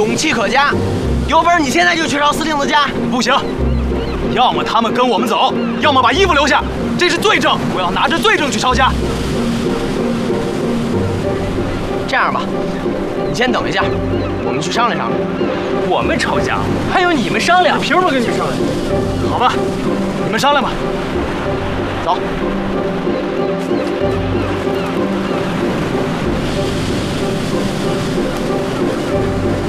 勇气可嘉。有本事你现在就去抄司令的家。 不行，要么他们跟我们走，要么把衣服留下，这是罪证，我要拿着罪证去抄家。 这样吧，你先等一下，我们去商量商量。 我们抄家，还有你们商量？凭什么跟你商量？好吧，你们商量吧。走。